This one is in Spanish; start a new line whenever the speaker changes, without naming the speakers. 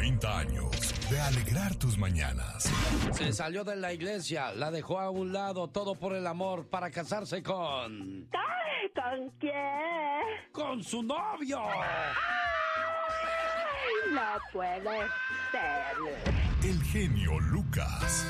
30 años de alegrar tus mañanas.
Se salió de la iglesia, la dejó a un lado, todo por el amor, para casarse con...
¿Con quién?
¡Con su novio!
No puede ser.
El genio Lucas.